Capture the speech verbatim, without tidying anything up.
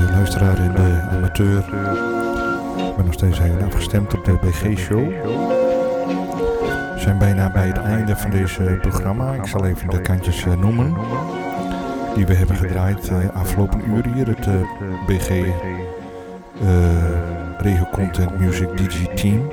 luisteraar en de amateur. Ik ben nog steeds heel afgestemd op de B G-show. We zijn bijna bij het einde van deze programma. Ik zal even de kantjes uh, noemen die we hebben gedraaid uh, afgelopen uur hier. Het uh, B G uh, Regio Content Music D J Team.